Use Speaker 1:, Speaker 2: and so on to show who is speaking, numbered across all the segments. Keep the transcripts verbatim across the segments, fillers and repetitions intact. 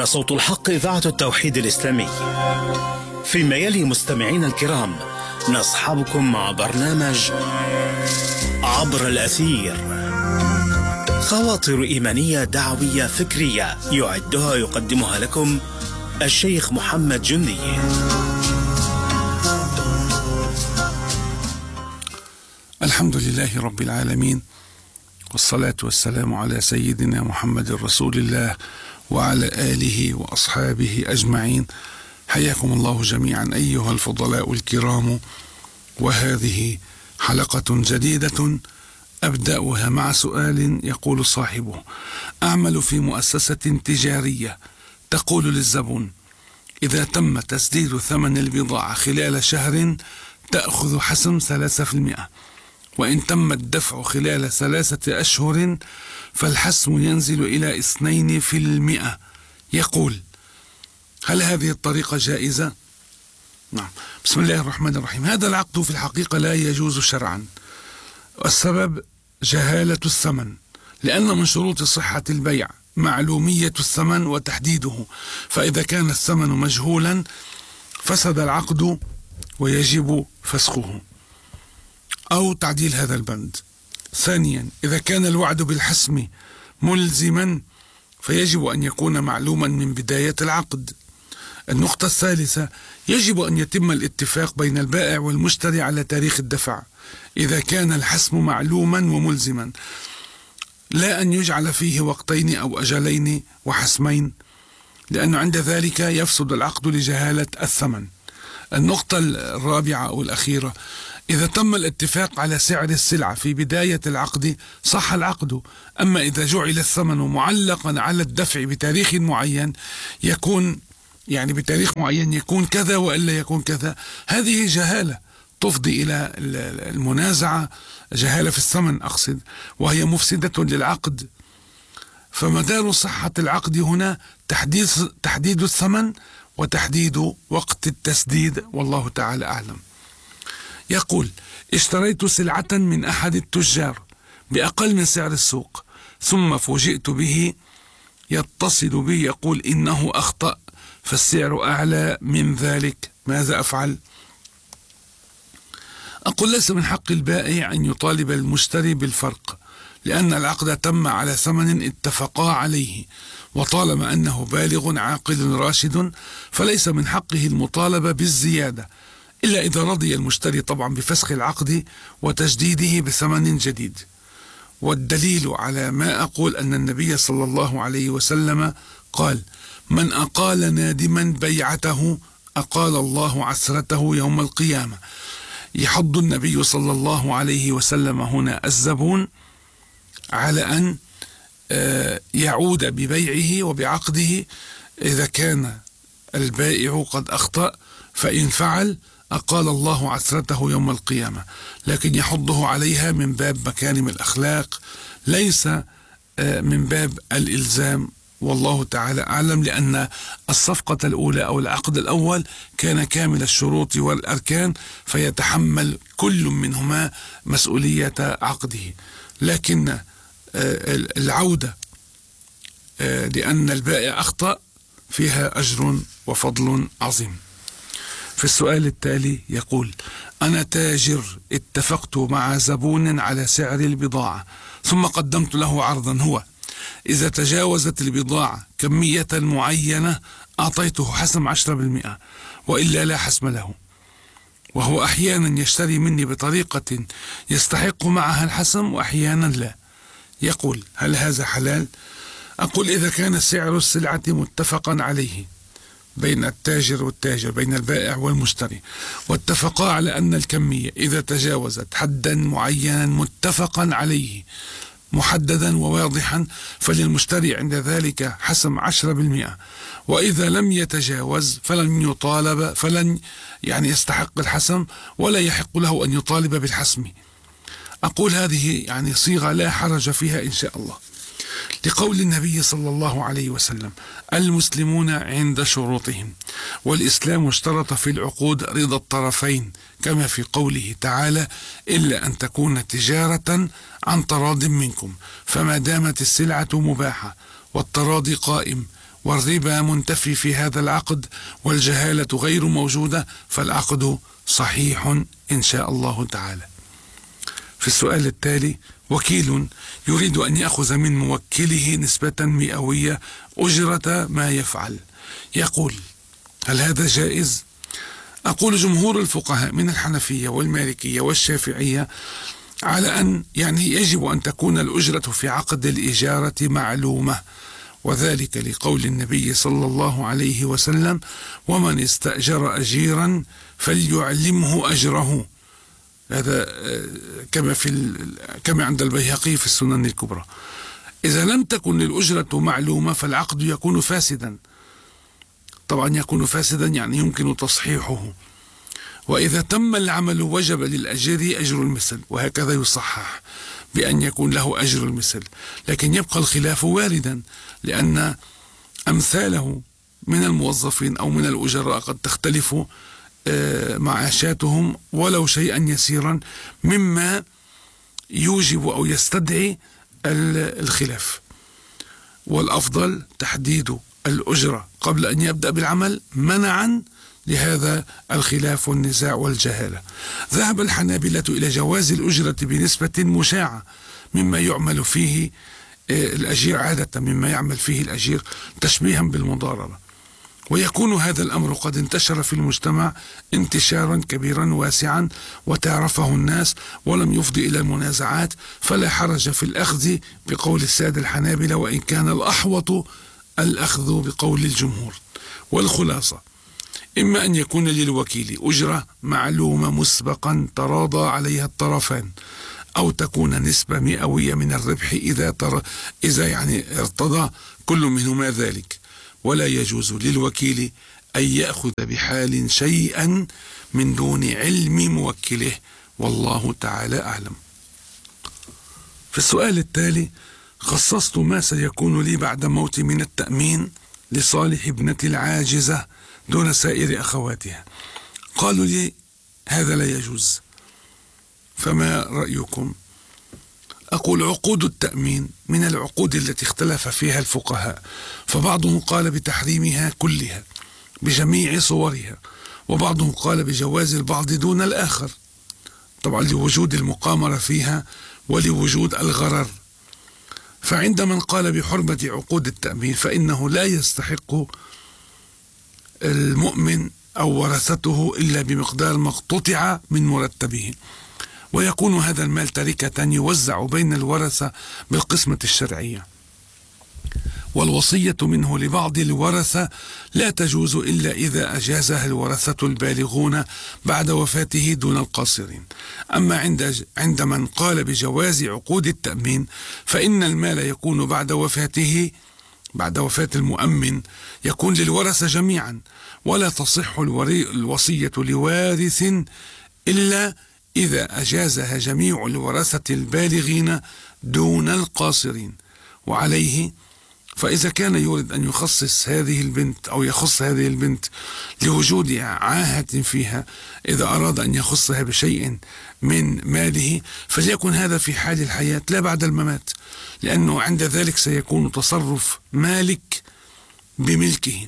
Speaker 1: هنا صوت الحق إذاعة التوحيد الإسلامي. فيما يلي مستمعين الكرام نصحبكم مع برنامج عبر الأثير، خواطر إيمانية دعوية فكرية يعدها يقدمها لكم الشيخ محمد جندي.
Speaker 2: الحمد لله رب العالمين، والصلاة والسلام على سيدنا محمد رسول الله وعلى آله وأصحابه أجمعين. حياكم الله جميعا أيها الفضلاء الكرام، وهذه حلقة جديدة أبدأها مع سؤال يقول صاحبه: أعمل في مؤسسة تجارية تقول للزبون إذا تم تسديد ثمن البضاعة خلال شهر تأخذ حسم ثلاثة بالمئة، وإن تم الدفع خلال ثلاثة أشهر فالحسم ينزل إلى اثنين في المئة. يقول: هل هذه الطريقة جائزة؟ نعم. بسم الله الرحمن الرحيم. هذا العقد في الحقيقة لا يجوز شرعا، والسبب جهالة الثمن، لأن من شروط صحة البيع معلومية الثمن وتحديده، فإذا كان الثمن مجهولا فسد العقد ويجب فسخه أو تعديل هذا البند. ثانيا، إذا كان الوعد بالحسم ملزما فيجب أن يكون معلوما من بداية العقد. النقطة الثالثة، يجب أن يتم الاتفاق بين البائع والمشتري على تاريخ الدفع إذا كان الحسم معلوما وملزما، لا أن يجعل فيه وقتين أو أجلين وحسمين، لأنه عند ذلك يفسد العقد لجهالة الثمن. النقطة الرابعة أو الأخيرة، إذا تم الاتفاق على سعر السلعة في بداية العقد صح العقد، أما إذا جعل الثمن معلقا على الدفع بتاريخ معين يكون يعني بتاريخ معين يكون كذا وإلا يكون كذا، هذه جهالة تفضي إلى المنازعة، جهالة في الثمن أقصد، وهي مفسدة للعقد. فمدار صحة العقد هنا تحديد تحديد الثمن وتحديد وقت التسديد، والله تعالى أعلم. يقول: اشتريت سلعة من أحد التجار بأقل من سعر السوق، ثم فوجئت به يتصل بي يقول إنه أخطأ فالسعر أعلى من ذلك، ماذا أفعل؟ أقول: ليس من حق البائع أن يطالب المشتري بالفرق، لأن العقد تم على ثمن اتفقا عليه، وطالما أنه بالغ عاقل راشد فليس من حقه المطالبة بالزيادة، إلا إذا رضي المشتري طبعا بفسخ العقد وتجديده بثمن جديد. والدليل على ما أقول أن النبي صلى الله عليه وسلم قال: من أقال نادما بيعته أقال الله عثرته يوم القيامة. يحض النبي صلى الله عليه وسلم هنا الزبون على أن يعود ببيعه وبعقده إذا كان البائع قد أخطأ، فإن فعل أقال الله عثرته يوم القيامة، لكن يحضه عليها من باب مكارم الأخلاق، ليس من باب الإلزام، والله تعالى أعلم، لأن الصفقة الأولى أو العقد الأول كان كامل الشروط والأركان، فيتحمل كل منهما مسؤولية عقده. لكن العودة لأن البائع أخطأ فيها أجر وفضل عظيم. في السؤال التالي يقول: أنا تاجر اتفقت مع زبون على سعر البضاعة، ثم قدمت له عرضا هو إذا تجاوزت البضاعة كمية معينة أعطيته حسم عشرة بالمئة، وإلا لا حسم له، وهو أحيانا يشتري مني بطريقة يستحق معها الحسم وأحيانا لا. يقول: هل هذا حلال؟ أقول: إذا كان سعر السلعة متفقا عليه بين التاجر والتاجر، بين البائع والمشتري، واتفقا على أن الكمية إذا تجاوزت حدا معينا متفقا عليه محددا وواضحا فللمشتري عند ذلك حسم عشرة بالمئة، وإذا لم يتجاوز فلن يطالب فلن يعني يستحق الحسم ولا يحق له أن يطالب بالحسم. أقول: هذه يعني صيغة لا حرج فيها إن شاء الله، لقول النبي صلى الله عليه وسلم: المسلمون عند شروطهم، والإسلام اشترط في العقود رضا الطرفين، كما في قوله تعالى: إلا أن تكون تجارة عن تراض منكم، فما دامت السلعة مباحة والتراضي قائم والربا منتفي في هذا العقد والجهالة غير موجودة، فالعقد صحيح إن شاء الله تعالى. في السؤال التالي: وكيل يريد أن يأخذ من موكله نسبة مئوية أجرة ما يفعل، يقول: هل هذا جائز؟ أقول: جمهور الفقهاء من الحنفية والمالكية والشافعية على أن يعني يجب أن تكون الأجرة في عقد الإجارة معلومة، وذلك لقول النبي صلى الله عليه وسلم: ومن استأجر أجيرا فليعلمه أجره. هذا كما في كما عند البيهقي في السنن الكبرى. إذا لم تكن الأجرة معلومة فالعقد يكون فاسدا، طبعا يكون فاسدا يعني يمكن تصحيحه. وإذا تم العمل وجب للأجير أجر المثل، وهكذا يصحح بأن يكون له أجر المثل، لكن يبقى الخلاف واردا، لأن أمثاله من الموظفين أو من الأجراء قد تختلف معاشاتهم ولو شيئا يسيرا، مما يوجب أو يستدعي الخلاف. والأفضل تحديد الأجرة قبل أن يبدأ بالعمل منعا لهذا الخلاف والنزاع والجهالة. ذهب الحنابلة إلى جواز الأجرة بنسبة مشاعة مما يعمل فيه الأجير عادة، مما يعمل فيه الأجير تشبيها بالمضاربة، ويكون هذا الأمر قد انتشر في المجتمع انتشارا كبيرا واسعا وتعرفه الناس ولم يفضي إلى المنازعات، فلا حرج في الأخذ بقول السادة الحنابلة، وإن كان الأحوط الأخذ بقول الجمهور. والخلاصة: إما أن يكون للوكيل أجرة معلومة مسبقا تراضى عليها الطرفان، أو تكون نسبة مئوية من الربح إذا تر... إذا يعني ارتضى كل منهما ذلك، ولا يجوز للوكيل أن يأخذ بحال شيئا من دون علم موكله، والله تعالى أعلم. في السؤال التالي: خصصت ما سيكون لي بعد موتي من التأمين لصالح ابنتي العاجزة دون سائر أخواتها. قالوا لي هذا لا يجوز، فما رأيكم؟ أقول: عقود التأمين من العقود التي اختلف فيها الفقهاء، فبعضهم قال بتحريمها كلها بجميع صورها، وبعضهم قال بجواز البعض دون الآخر، طبعا لوجود المقامرة فيها ولوجود الغرر. فعند من قال بحرمة عقود التأمين فإنه لا يستحق المؤمن أو ورثته إلا بمقدار ما اقتطع من مرتبه، ويكون هذا المال تركة يوزع بين الورثة بالقسمة الشرعية. والوصية منه لبعض الورثة لا تجوز إلا إذا أجازها الورثة البالغون بعد وفاته دون القاصرين. أما عند عند من قال بجواز عقود التأمين فإن المال يكون بعد وفاته بعد وفاة المؤمن يكون للورثة جميعا، ولا تصح الوصية لوارث إلا إذا أجازها جميع الورثة البالغين دون القاصرين. وعليه فإذا كان يريد أن يخصص هذه البنت أو يخص هذه البنت لوجود عاهة فيها، إذا أراد أن يخصها بشيء من ماله فليكن هذا في حال الحياة لا بعد الممات، لأنه عند ذلك سيكون تصرف مالك بملكه،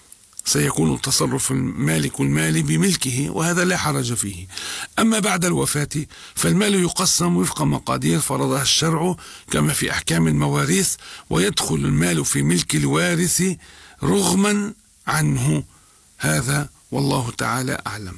Speaker 2: سيكون تصرف المالك المالي بملكه، وهذا لا حرج فيه. أما بعد الوفاة فالمال يقسم وفق مقادير فرضها الشرع كما في أحكام المواريث، ويدخل المال في ملك الوارث رغما عنه. هذا والله تعالى أعلم.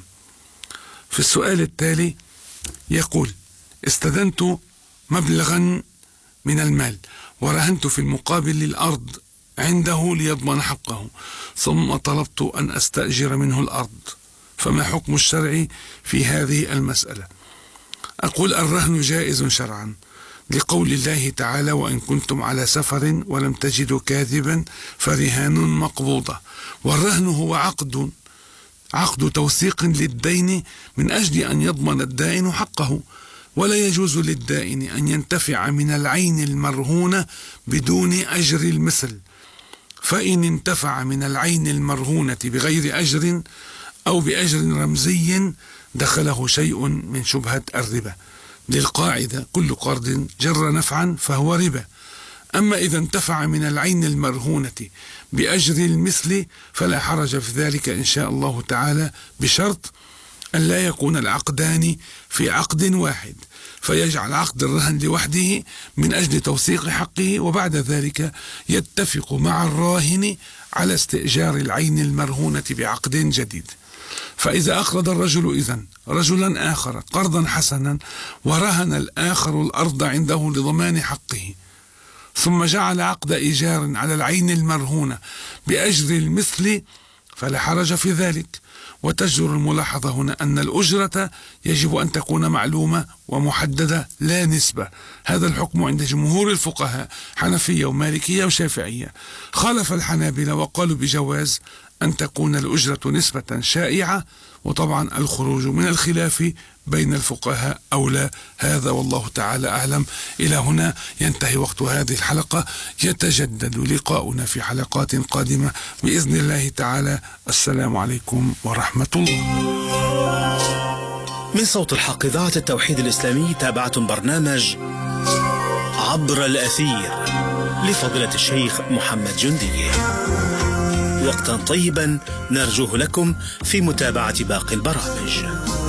Speaker 2: في السؤال التالي يقول: استدنت مبلغا من المال ورهنت في المقابل الأرض عنده ليضمن حقه، ثم طلبت أن أستأجر منه الأرض، فما حكم الشرع في هذه المسألة؟ أقول: الرهن جائز شرعا لقول الله تعالى: وإن كنتم على سفر ولم تجدوا كاذبا فرهان مقبوضة. والرهن هو عقد عقد توثيق للدين من أجل أن يضمن الدائن حقه، ولا يجوز للدائن أن ينتفع من العين المرهونة بدون أجر المثل، فإن انتفع من العين المرهونة بغير أجر أو بأجر رمزي دخله شيء من شبهة الربا، للقاعدة: كل قرض جر نفعا فهو ربا. أما إذا انتفع من العين المرهونة بأجر المثل فلا حرج في ذلك إن شاء الله تعالى، بشرط أن لا يكون العقدان في عقد واحد، فيجعل عقد الرهن لوحده من أجل توثيق حقه، وبعد ذلك يتفق مع الراهن على استئجار العين المرهونة بعقد جديد. فإذا أقرض الرجل إذن رجلا آخر قرضا حسنا ورهن الآخر الأرض عنده لضمان حقه، ثم جعل عقد إيجار على العين المرهونة بأجر المثل فلا حرج في ذلك. وتجدر الملاحظة هنا أن الأجرة يجب أن تكون معلومة ومحددة لا نسبة. هذا الحكم عند جمهور الفقهاء حنفية ومالكية وشافعية. خالف الحنابلة وقالوا بجواز أن تكون الأجرة نسبة شائعة، وطبعا الخروج من الخلاف بين الفقهاء أولى. هذا والله تعالى أعلم. إلى هنا ينتهي وقت هذه الحلقة، يتجدد لقاؤنا في حلقات قادمة بإذن الله تعالى. السلام عليكم ورحمة الله.
Speaker 1: من صوت الحق إذاعة التوحيد الإسلامي تابعتم برنامج عبر الأثير لفضيلة الشيخ محمد جندي. وقتا طيبا نرجوه لكم في متابعة باقي البرامج.